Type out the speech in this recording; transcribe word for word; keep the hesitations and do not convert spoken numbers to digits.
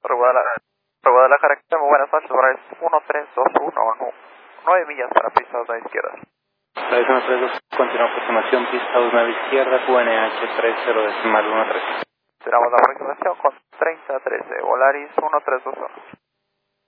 Guadalajara, Guadalajara, muy buenas noches, Bryce uno tres dos uno, nueve millas para pista dos nueve izquierda. Bryce uno tres dos, continúa aproximación, pista dos nueve izquierda, Q N H treinta decimal uno tres. Tenemos la aproximación con treinta trece, Volaris uno tres dos uno.